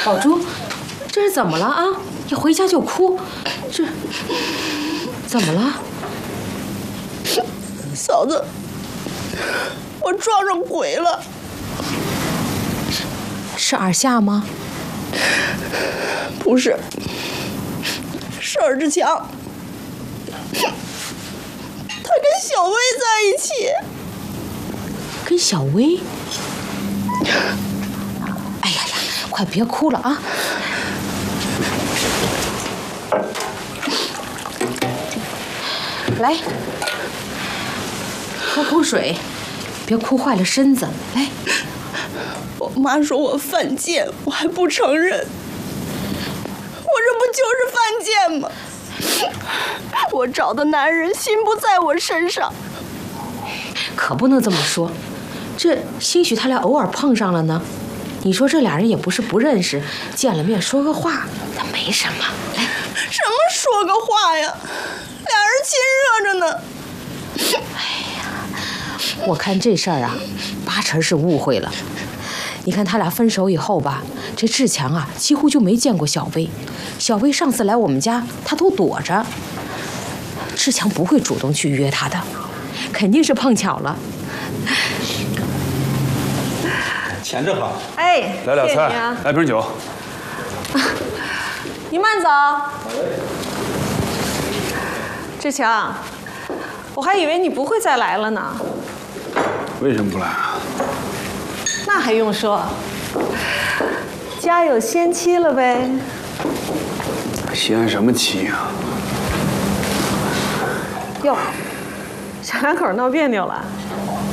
宝珠，这是怎么了啊？一回家就哭，这怎么了？ 嫂子，我撞上鬼了。 是二夏吗？ 不是，是尔志强。他跟小薇在一起。 跟小薇？哎呀呀，快别哭了啊！来，喝口水，别哭坏了身子。来， 我妈说我犯贱，我还不承认。我这不就是犯贱吗？我找的男人心不在我身上。 可不能这么说，这兴许他俩偶尔碰上了呢。你说这俩人也不是不认识，见了面说个话，那没什么。来， 什么说个话呀？俩人亲热着呢。 哎呀，我看这事儿啊，8成是误会了。你看他俩分手以后吧，这志强啊几乎就没见过小薇。小薇上次来我们家，他都躲着。志强不会主动去约她的，肯定是碰巧了。 钱正好， 哎， 来俩菜， 啊、 来瓶酒。 你慢走。志强，我还以为你不会再来了呢。 为什么不来啊？ 那还用说，家有仙妻了呗。 仙什么妻呀？ 哟，小两口闹别扭了。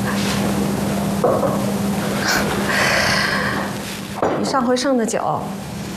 你上回剩的酒